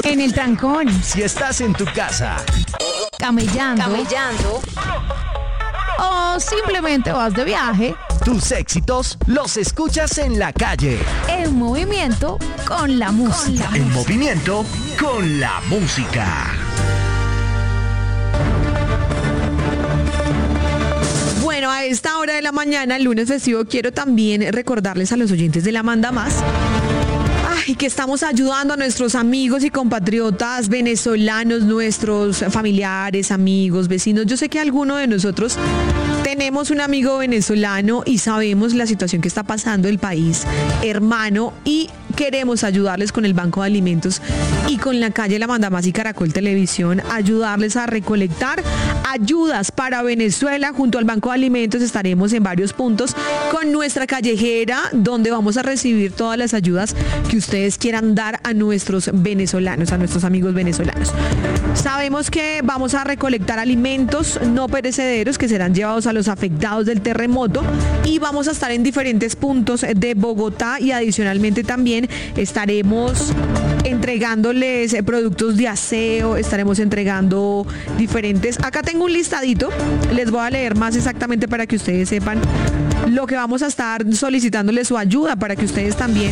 en el trancón, si estás en tu casa, camellando o simplemente vas de viaje, tus éxitos los escuchas en la calle. en movimiento con la música. En movimiento con la música. Bueno, a esta hora de la mañana, el lunes festivo, quiero también recordarles a los oyentes de La Manda Más que estamos ayudando a nuestros amigos y compatriotas venezolanos, nuestros familiares, amigos, vecinos. Yo sé que alguno de nosotros tenemos un amigo venezolano y sabemos la situación que está pasando el país, hermano, y queremos ayudarles con el Banco de Alimentos y con la calle La Manda Más y Caracol Televisión, ayudarles a recolectar ayudas para Venezuela. Junto al Banco de Alimentos estaremos en varios puntos con nuestra callejera, donde vamos a recibir todas las ayudas que ustedes quieran dar a nuestros venezolanos, a nuestros amigos venezolanos. Sabemos que vamos a recolectar alimentos no perecederos que serán llevados a los afectados del terremoto, y vamos a estar en diferentes puntos de Bogotá, y adicionalmente también estaremos entregándoles productos de aseo, estaremos entregando diferentes. Acá tengo un listadito, les voy a leer más exactamente para que ustedes sepan lo que vamos a estar solicitándoles su ayuda, para que ustedes también,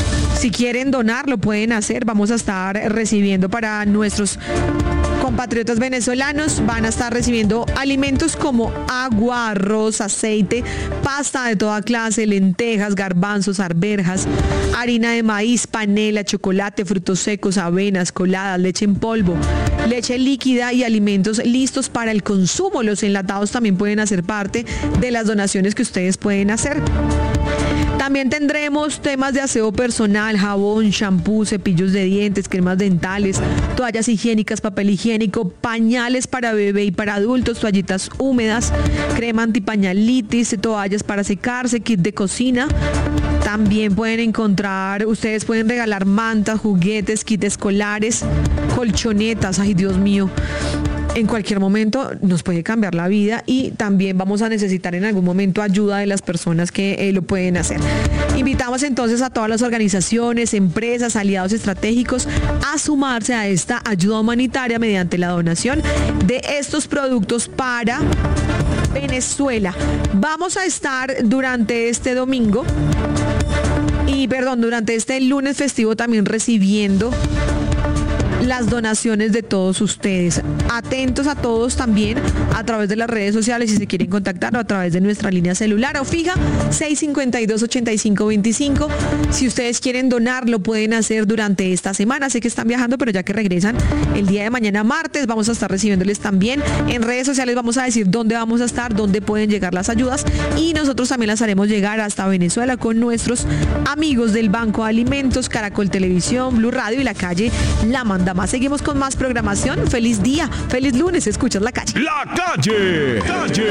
si quieren donar, lo pueden hacer. Vamos a estar recibiendo para nuestros compatriotas venezolanos, van a estar recibiendo alimentos como agua, arroz, aceite, pasta de toda clase, lentejas, garbanzos, arvejas, harina de maíz, panela, chocolate, frutos secos, avenas, coladas, leche en polvo, leche líquida y alimentos listos para el consumo. Los enlatados también pueden hacer parte de las donaciones que ustedes pueden hacer. También tendremos temas de aseo personal, jabón, shampoo, cepillos de dientes, cremas dentales, toallas higiénicas, papel higiénico, pañales para bebé y para adultos, toallitas húmedas, crema antipañalitis, toallas para secarse, kit de cocina. También pueden encontrar, ustedes pueden regalar mantas, juguetes, kits escolares, colchonetas. Ay, Dios mío. En cualquier momento nos puede cambiar la vida, y también vamos a necesitar en algún momento ayuda de las personas que lo pueden hacer. Invitamos entonces a todas las organizaciones, empresas, aliados estratégicos a sumarse a esta ayuda humanitaria mediante la donación de estos productos para Venezuela. Vamos a estar durante este domingo durante este lunes festivo también recibiendo las donaciones de todos ustedes. Atentos a todos también a través de las redes sociales, si se quieren contactar, o a través de nuestra línea celular o fija 652-8525. Si ustedes quieren donar, lo pueden hacer durante esta semana. Sé que están viajando, pero ya que regresan el día de mañana martes, vamos a estar recibiéndoles también en redes sociales. Vamos a decir dónde vamos a estar, dónde pueden llegar las ayudas, y nosotros también las haremos llegar hasta Venezuela con nuestros amigos del Banco de Alimentos, Caracol Televisión, Blue Radio y la calle La Manda Más. Seguimos con más programación. Feliz día, feliz lunes. Escuchas La Calle. La Calle.